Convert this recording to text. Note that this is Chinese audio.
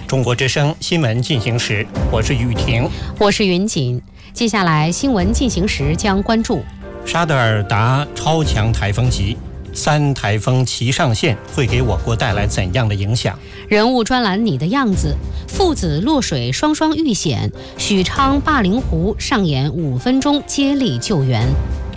中国之声新闻进行时，我是雨婷， 我是云锦。接下来新闻进行时将关注沙德尔达超强台风级，3台风齐上线会给我国带来怎样的影响？ 人物专栏你的样子，父子落水双双遇险，许昌灞陵湖上演5分钟接力救援。